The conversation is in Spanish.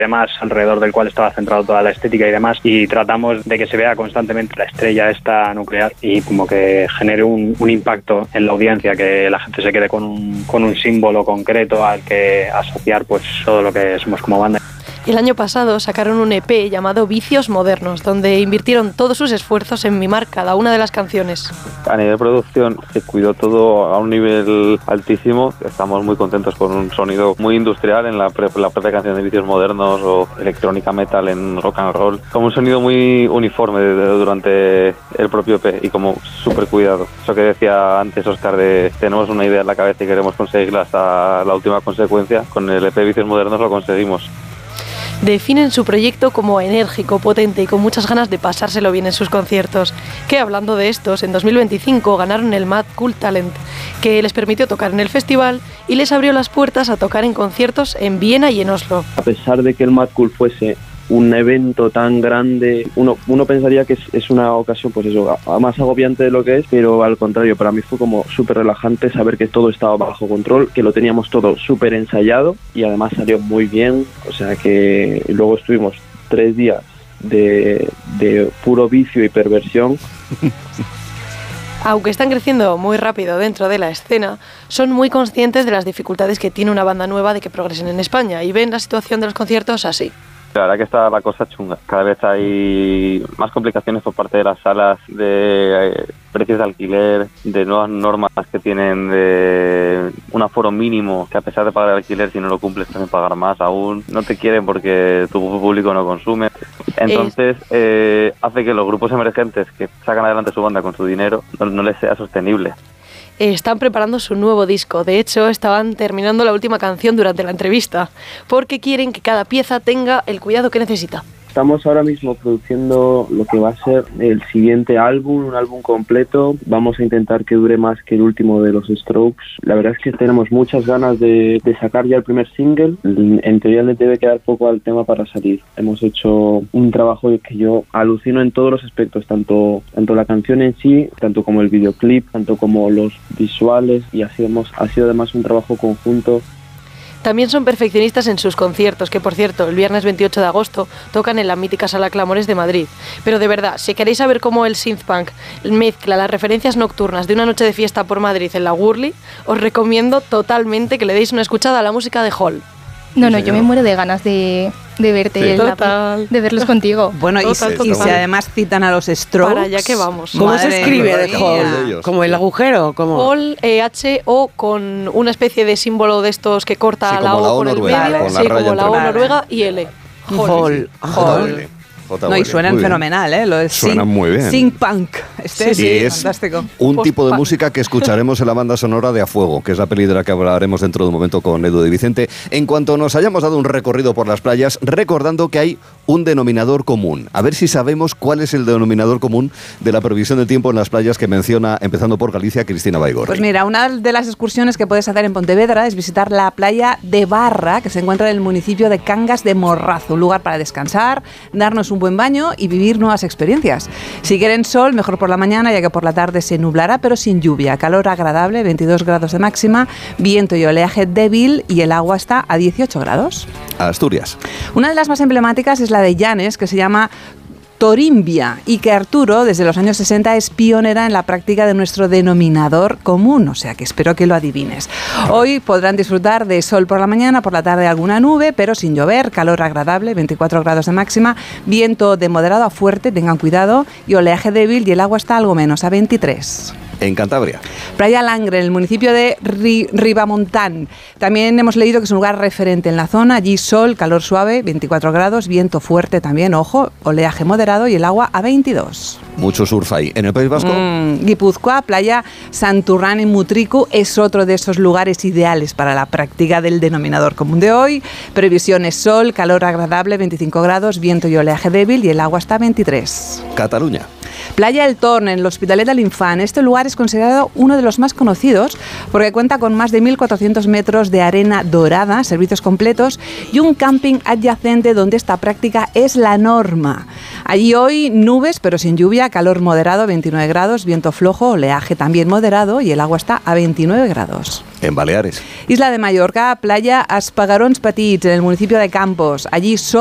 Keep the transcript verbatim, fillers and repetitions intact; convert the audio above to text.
demás, alrededor del cual estaba centrado toda la estética y demás, y tratamos de que se vea constantemente la estrella esta nuclear y como que genere un, un impacto en la audiencia, que la gente se quede con un, con un símbolo concreto al que asociar pues todo lo que somos como banda. El año pasado sacaron un E P llamado Vicios Modernos, donde invirtieron todos sus esfuerzos en mimar cada una de las canciones. A nivel de producción se cuidó todo a un nivel altísimo. Estamos muy contentos con un sonido muy industrial en la, pre- la propia canción de Vicios Modernos, o electrónica metal en rock and roll. Como un sonido muy uniforme de, de, durante el propio E P y como súper cuidado. Eso que decía antes Óscar, de tenemos una idea en la cabeza y queremos conseguirla hasta la última consecuencia. Con el E P Vicios Modernos lo conseguimos. Definen su proyecto como enérgico, potente y con muchas ganas de pasárselo bien en sus conciertos, que hablando de estos, en dos mil veinticinco ganaron el Mad Cool Talent, que les permitió tocar en el festival y les abrió las puertas a tocar en conciertos en Viena y en Oslo. A pesar de que el Mad Cool fuese un evento tan grande, uno, uno pensaría que es, es una ocasión pues eso, más agobiante de lo que es, pero al contrario, para mí fue como súper relajante saber que todo estaba bajo control, que lo teníamos todo súper ensayado y además salió muy bien, o sea que luego estuvimos tres días de, de puro vicio y perversión. Aunque están creciendo muy rápido dentro de la escena, son muy conscientes de las dificultades que tiene una banda nueva de que progresen en España y ven la situación de los conciertos así. La verdad que está la cosa chunga. Cada vez hay más complicaciones por parte de las salas, de eh, precios de alquiler, de nuevas normas que tienen de un aforo mínimo, que a pesar de pagar el alquiler, si no lo cumples te hacen pagar más aún. No te quieren porque tu público no consume. Entonces eh, hace que los grupos emergentes que sacan adelante su banda con su dinero no, no les sea sostenible. Están preparando su nuevo disco. De hecho, estaban terminando la última canción durante la entrevista, porque quieren que cada pieza tenga el cuidado que necesita. Estamos ahora mismo produciendo lo que va a ser el siguiente álbum, un álbum completo. Vamos a intentar que dure más que el último de los Strokes. La verdad es que tenemos muchas ganas de, de sacar ya el primer single. En teoría le debe quedar poco al tema para salir. Hemos hecho un trabajo que yo alucino en todos los aspectos, tanto, tanto la canción en sí, tanto como el videoclip, tanto como los visuales, y así hemos, ha sido además un trabajo conjunto. También son perfeccionistas en sus conciertos, que por cierto, el viernes veintiocho de agosto tocan en la mítica Sala Clamores de Madrid. Pero de verdad, si queréis saber cómo el synthpunk mezcla las referencias nocturnas de una noche de fiesta por Madrid en la Wurli, os recomiendo totalmente que le deis una escuchada a la música de Hall. No, no, yo me muero de ganas de, de verte, sí. la, de verlos contigo. Bueno, total, y, total. y si además citan a los Strokes... Para allá que vamos. ¿Cómo se escribe de Hall? ¿Como el agujero? ¿Cómo? Hall, eh, H O, con una especie de símbolo de estos que corta sí, la O, la o por noruega, el medio. con la sí, raya como la O entre noruega y L. Hall. Hall. Hall. Hall. No, y suenan fenomenal, ¿eh? Lo de Suenan muy bien. Synth punk. Este sí, sí, es fantástico. Un Post tipo de punk. música que escucharemos en la banda sonora de A Fuego, que es la peli de la que hablaremos dentro de un momento con Edu de Vicente. En cuanto nos hayamos dado un recorrido por las playas, recordando que hay un denominador común. A ver si sabemos cuál es el denominador común de la previsión del tiempo en las playas que menciona, empezando por Galicia, Cristina Baigorri. Pues mira, una de las excursiones que puedes hacer en Pontevedra es visitar la playa de Barra, que se encuentra en el municipio de Cangas de Morrazo, un lugar para descansar, darnos un buen baño y vivir nuevas experiencias. Si quieren sol, mejor por la mañana, ya que por la tarde se nublará, pero sin lluvia. Calor agradable, veintidós grados de máxima, viento y oleaje débil, y el agua está a dieciocho grados. Asturias. Una de las más emblemáticas es la de Llanes, que se llama Torimbia, y que Arturo desde los años sesenta es pionera en la práctica de nuestro denominador común, o sea que espero que lo adivines. Hoy podrán disfrutar de sol por la mañana, por la tarde alguna nube, pero sin llover, calor agradable, veinticuatro grados de máxima, viento de moderado a fuerte, tengan cuidado, y oleaje débil, y el agua está algo menos, a veintitrés. En Cantabria. Playa Langre, en el municipio de Ri- Ribamontán. También hemos leído que es un lugar referente en la zona. Allí sol, calor suave, veinticuatro grados, viento fuerte también, ojo, oleaje moderado y el agua a veintidós. Mucho surf ahí. ¿En el País Vasco? Mm, Guipúzcoa, playa Santurrán en Mutriku, es otro de esos lugares ideales para la práctica del denominador común de hoy. Previsiones sol, calor agradable, veinticinco grados, viento y oleaje débil y el agua está a veintitrés. Cataluña. Playa El Torn, en el Hospitalet de l'Infant. Este lugar es considerado uno de los más conocidos porque cuenta con más de mil cuatrocientos metros de arena dorada, servicios completos y un camping adyacente donde esta práctica es la norma. Allí hoy nubes, pero sin lluvia, calor moderado, veintinueve grados, viento flojo, oleaje también moderado y el agua está a veintinueve grados. En Baleares. Isla de Mallorca, playa Espagarons Petits, en el municipio de Campos. Allí